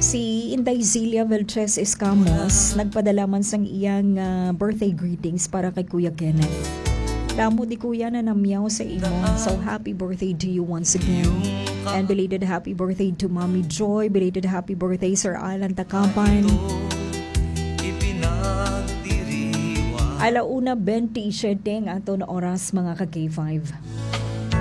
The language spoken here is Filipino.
Si Inday Zilia Velches Escamos nagpadala man sang iyang birthday greetings para kay Kuya Kenneth. Damo di kuya na namyaw sa imo. So happy birthday to you once again. And belated happy birthday to Mommy Joy. Belated happy birthday Sir Alan Takapan. Alauna 27 ato na oras mga ka K5.